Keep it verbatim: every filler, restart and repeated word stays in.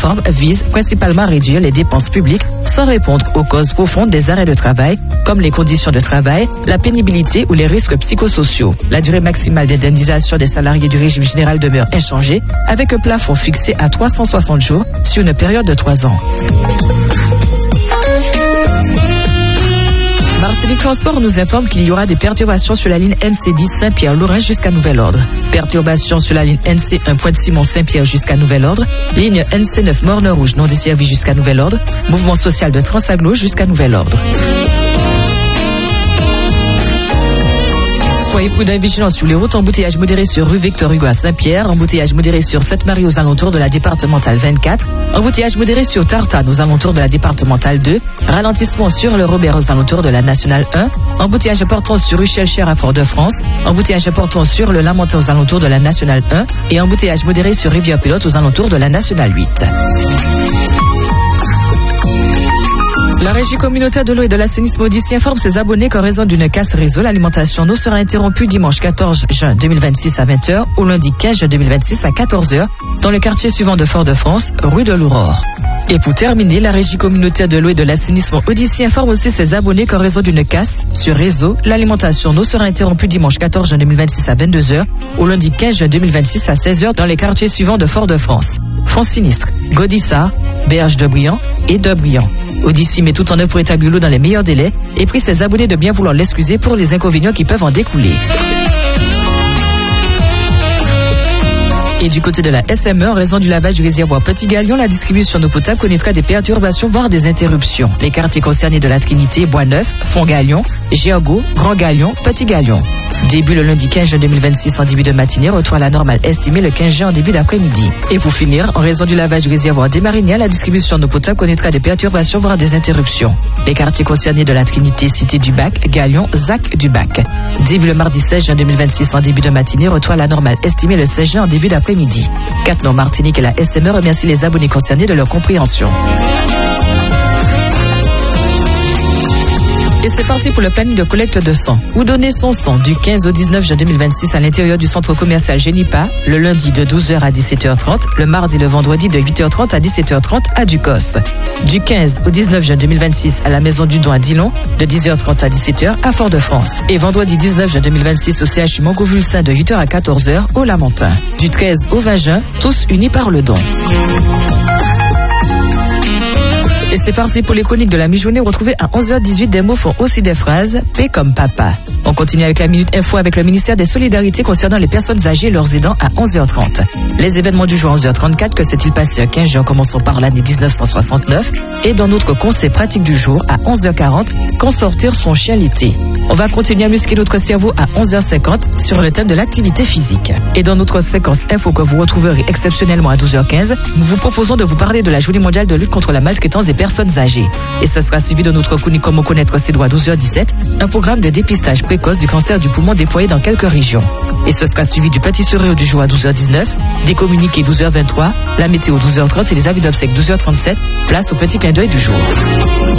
réforme vise principalement à réduire les dépenses publiques sans répondre aux causes profondes des arrêts de travail, comme les conditions de travail, la pénibilité ou les risques psychosociaux. La durée maximale d'indemnisation des salariés du régime général demeure inchangée, avec un plafond fixé à trois cent soixante jours sur une période de trois ans. Martinique Transport nous informe qu'il y aura des perturbations sur la ligne N C dix Saint-Pierre-Lorrain jusqu'à nouvel ordre. Perturbations sur la ligne N C un Pointe-Simon-Saint-Pierre jusqu'à nouvel ordre. Ligne N C neuf Morne-Rouge non desservie jusqu'à nouvel ordre. Mouvement social de Transaglo jusqu'à nouvel ordre. Soyez prudents et vigilants sur les routes. Embouteillage modéré sur rue Victor Hugo à Saint-Pierre. Embouteillage modéré sur Sainte-Marie aux alentours de la départementale vingt-quatre. Embouteillage modéré sur Tartane aux alentours de la départementale deux. Ralentissement sur le Robert aux alentours de la nationale un. Embouteillage important sur Ruchel Cher à Fort-de-France. Embouteillage important sur le Lamentin aux alentours de la nationale un. Et embouteillage modéré sur Rivière-Pilote aux alentours de la nationale huit. La régie communautaire de l'eau et de l'assainissement d'Issy informe ses abonnés qu'en raison d'une casse réseau, l'alimentation d'eau sera interrompue dimanche quatorze juin deux mille vingt-six à vingt heures ou lundi quinze juin deux mille vingt-six à quatorze heures dans le quartier suivant de Fort-de-France, rue de l'Aurore. Et pour terminer, la régie communautaire de l'eau et de l'assainissement d'Issy informe aussi ses abonnés qu'en raison d'une casse sur réseau, l'alimentation d'eau sera interrompue dimanche quatorze juin deux mille vingt-six à vingt-deux heures ou lundi quinze juin deux mille vingt-six à seize heures dans les quartiers suivants de Fort-de-France: Font-Sinistre, Gaudissart, Berge de Briand et de Briand. Odyssey met tout en œuvre pour établir l'eau dans les meilleurs délais et prie ses abonnés de bien vouloir l'excuser pour les inconvénients qui peuvent en découler. Et du côté de la S M E, en raison du lavage du réservoir Petit Galion, la distribution d'eau potable connaîtra des perturbations, voire des interruptions. Les quartiers concernés de la Trinité, Bois-Neuf, Font-Galion, Gergo, Grand Galion, Petit Galion. Début le lundi quinze juin deux mille vingt-six en début de matinée, retour à la normale estimé le quinze juin en début d'après-midi. Et pour finir, en raison du lavage du réservoir des Marinières, la distribution d'eau potable connaîtra des perturbations, voire des interruptions. Les quartiers concernés de la Trinité, Cité du Bac, Galion, Zac du Bac. Début le mardi seize juin deux mille vingt-six en début de matinée, retour à la normale estimé le seize juin en début d'après-midi. Quatre Nord Martinique et la S M E remercient les abonnés concernés de leur compréhension. Et c'est parti pour le planning de collecte de sang. Où donner son sang du quinze au dix-neuf juin deux mille vingt-six à l'intérieur du centre commercial Génipa, le lundi de douze heures à dix-sept heures trente, le mardi et le vendredi de huit heures trente à dix-sept heures trente à Ducos. Du quinze au dix-neuf juin deux mille vingt-six à la Maison du Don à Dillon, de dix heures trente à dix-sept heures à Fort-de-France. Et vendredi dix-neuf juin deux mille vingt-six au C H U Montgovulsin de huit heures à quatorze heures au Lamentin. Du treize au vingt juin, tous unis par le don. Et c'est parti pour les chroniques de la mi-journée. Retrouvez à onze heures dix-huit des mots font aussi des phrases. P comme papa. On continue avec la Minute Info avec le ministère des Solidarités concernant les personnes âgées et leurs aidants à onze heures trente. Les événements du jour à onze heures trente-quatre, que s'est-il passé à quinze juin, commençons par l'année dix-neuf cent soixante-neuf. Et dans notre conseil pratique du jour à onze heures quarante, quand sortir son chien l'été. On va continuer à muscler notre cerveau à onze heures cinquante sur le thème de l'activité physique. Et dans notre séquence info que vous retrouverez exceptionnellement à douze heures quinze, nous vous proposons de vous parler de la journée mondiale de lutte contre la maltraitance des personnes âgées. Et ce sera suivi de notre chronique Comment connaître ses droits à douze heures dix-sept, un programme de dépistage précoce du cancer du poumon déployé dans quelques régions. Et ce sera suivi du petit sourire du jour à douze heures dix-neuf, des communiqués douze heures vingt-trois, la météo douze heures trente et les avis d'obsèques douze heures trente-sept. Place au petit clin d'œil du jour.